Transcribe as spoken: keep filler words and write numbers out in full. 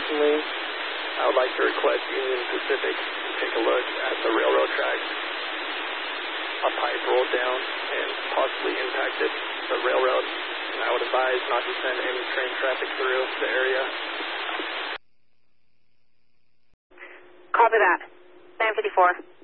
recently, I would like to request Union Pacific to take a look at the railroad tracks. A pipe rolled down and possibly impacted the railroad, and I would advise not to send any train traffic through the area. Copy that. nine fifty-four.